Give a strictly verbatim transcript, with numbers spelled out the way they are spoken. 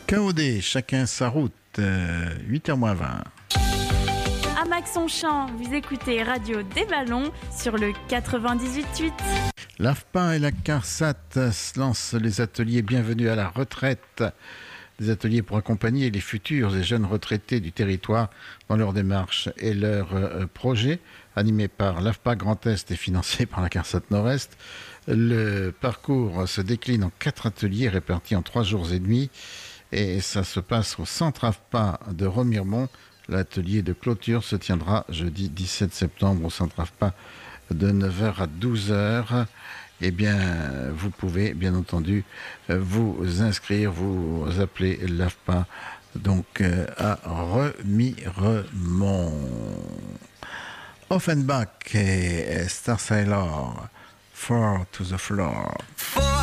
K O D, chacun sa route, euh, huit heures moins vingt. À Maxonchant, vous écoutez Radio des Ballons sur le quatre-vingt-dix-huit virgule huit. L'A F P A et la CARSAT lancent les ateliers Bienvenue à la retraite. Des ateliers pour accompagner les futurs et jeunes retraités du territoire dans leur démarche et leurs euh, projets, animés par l'A F P A Grand Est et financés par la CARSAT Nord-Est. Le parcours se décline en quatre ateliers répartis en trois jours et demi et ça se passe au centre A F P A de Remiremont. L'atelier de clôture se tiendra jeudi dix-sept septembre au centre A F P A de neuf heures à douze heures. Eh bien, vous pouvez, bien entendu, vous inscrire, vous appeler l'A F P A, donc euh, à Remiremont. Offenbach et Star Sailor, Four to the Floor.